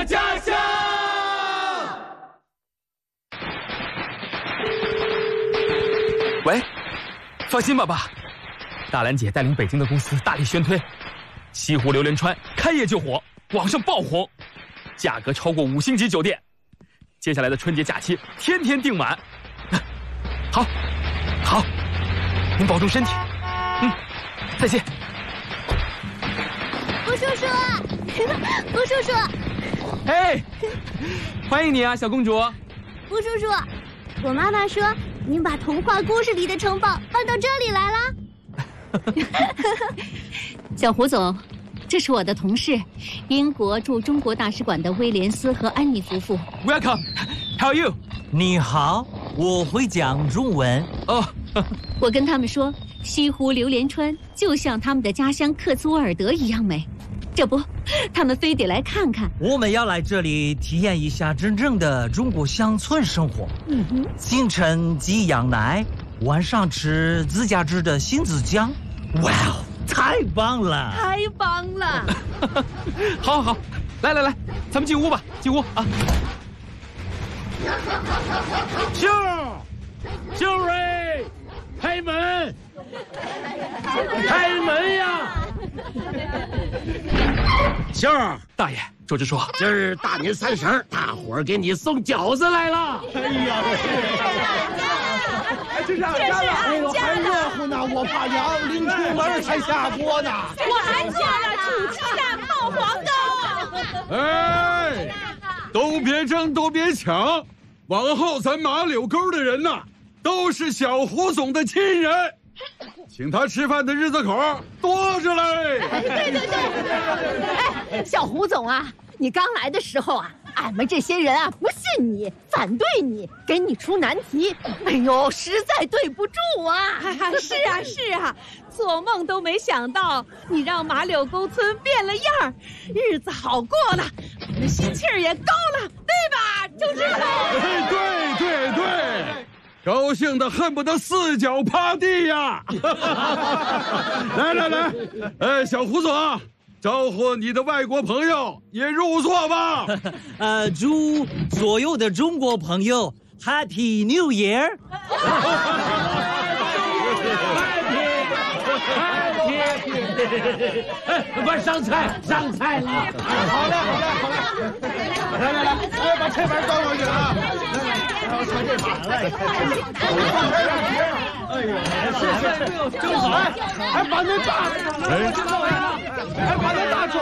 的家乡。 喂，放心吧，爸，大兰姐带领北京的公司大力宣推，西湖榴莲川开业就火，网上爆红，价格超过5星级酒店。接下来的春节假期天天订满。好，您保重身体。再见。 吴叔叔，吴叔叔， 嘿，欢迎你啊，小公主。 吴叔叔，我妈妈说您把童话故事里的城堡搬到这里来了。 小胡总，这是我的同事，英国驻中国大使馆的威廉斯和安妮夫妇。 Welcome, how are you? 你好，我会讲中文。 哦， 我跟他们说，西湖榴莲川就像他们的家乡克兹沃尔德一样美，这不，他们非得来看看。 我们要来这里体验一下真正的中国乡村生活。清晨挤羊奶，晚上吃自家制的新子酱。哇哦，太棒了！ 太棒了！ 好，来，咱们进屋吧，进屋啊！ 秀瑞，开门！开门呀！秀儿， 大爷，周知说， 今儿大年30，大伙儿给你送饺子来了。 哎呀，这是俺家的，我还热乎呢，我怕凉，临出门才下锅呢。 我还下了煮鸡蛋爆黄豆。 哎，都别争，都别抢，往后咱马柳沟的人呐，都是小胡总的亲人，请他吃饭的日子口多着嘞。 对，哎，小胡总啊，你刚来的时候啊，俺们这些人啊不信你，反对你，给你出难题，哎呦，实在对不住啊！ 是啊，做梦都没想到你让马柳沟村变了样，日子好过了，俺们心气儿也高了，对吧，周知府？ 对，高兴的恨不得4脚趴地呀！来，小胡总，招呼你的外国朋友也入座吧。 祝所有的中国朋友 Happy New Year！ 快上菜了！ 好嘞，来，哎，把菜板端过去啊！来，我穿这把来。哎呦，是，真好！哎，把那大，哎，把那大